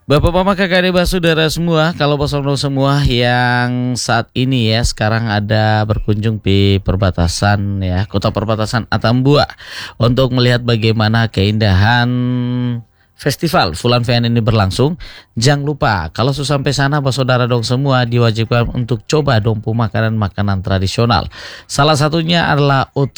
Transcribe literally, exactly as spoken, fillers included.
Bapak Mama kakak adik saudara semua, kalau bosong semua yang saat ini ya sekarang ada berkunjung di perbatasan ya kota perbatasan Atambua untuk melihat bagaimana keindahan festival Fulan Vean ini berlangsung. Jangan lupa kalau sudah sampai sana bos saudara dong semua diwajibkan untuk coba dong makanan-makanan tradisional. Salah satunya adalah